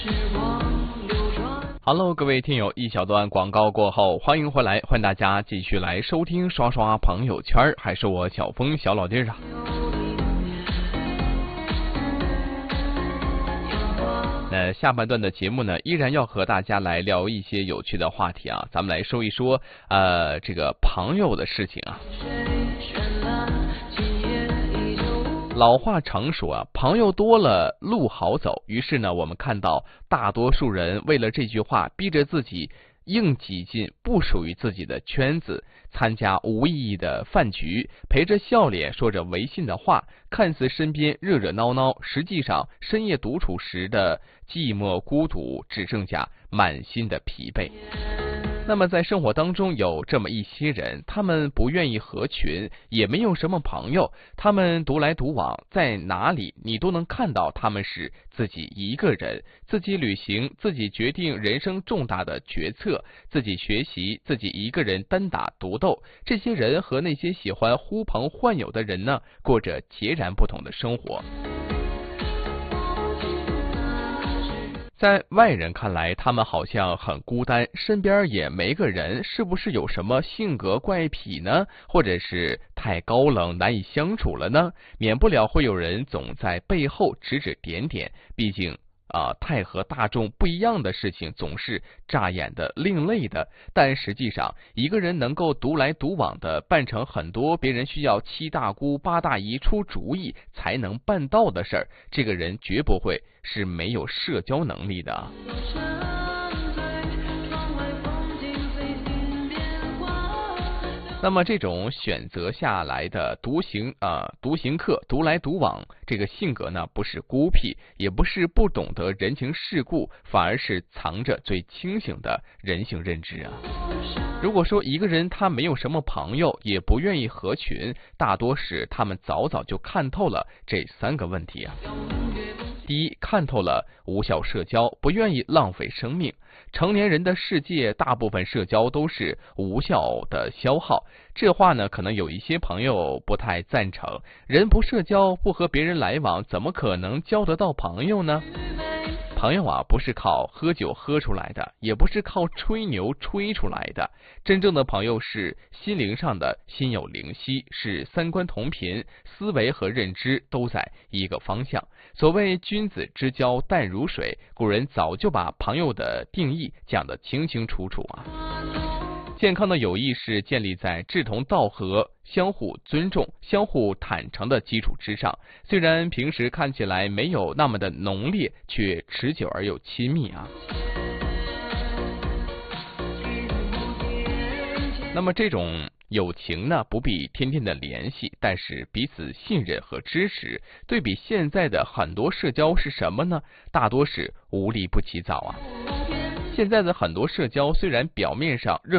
Hello， 各位听友，一小段广告过后，欢迎回来，欢迎大家继续来收听刷刷朋友圈，还是我小峰小老弟啊。那下半段的节目呢，依然要和大家来聊一些有趣的话题啊，咱们来说一说这个朋友的事情啊。老话常说啊，朋友多了路好走。于是呢，我们看到大多数人为了这句话，逼着自己硬挤进不属于自己的圈子，参加无意义的饭局，陪着笑脸说着违心的话，看似身边热热闹闹，实际上深夜独处时的寂寞孤独，只剩下满心的疲惫。那么在生活当中有这么一些人，他们不愿意合群，也没有什么朋友，他们独来独往，在哪里你都能看到他们是自己一个人，自己旅行，自己决定人生重大的决策，自己学习，自己一个人单打独斗。这些人和那些喜欢呼朋唤友的人呢，过着截然不同的生活。在外人看来，他们好像很孤单，身边也没个人，是不是有什么性格怪癖呢？或者是太高冷难以相处了呢？免不了会有人总在背后指指点点，毕竟太和大众不一样的事情总是乍眼的另类的，但实际上一个人能够独来独往的办成很多别人需要七大姑八大姨出主意才能办到的事儿，这个人绝不会是没有社交能力的啊。那么这种选择下来的独行客，独来独往，这个性格呢，不是孤僻，也不是不懂得人情世故，反而是藏着最清醒的人性认知啊。如果说一个人他没有什么朋友，也不愿意合群，大多是他们早早就看透了这三个问题啊。第一，看透了无效社交，不愿意浪费生命。成年人的世界，大部分社交都是无效的消耗。这话呢，可能有一些朋友不太赞成。人不社交，不和别人来往，怎么可能交得到朋友呢？朋友啊，不是靠喝酒喝出来的，也不是靠吹牛吹出来的。真正的朋友是心灵上的心有灵犀，是三观同频，思维和认知都在一个方向。所谓君子之交淡如水，古人早就把朋友的定义讲得清清楚楚啊。健康的友谊是建立在志同道合、相互尊重、相互坦诚的基础之上，虽然平时看起来没有那么的浓烈，却持久而又亲密啊。那么这种友情呢，不必天天的联系，但是彼此信任和支持。对比现在的很多社交是什么呢？大多是无利不起早啊。现在的很多社交虽然表面上热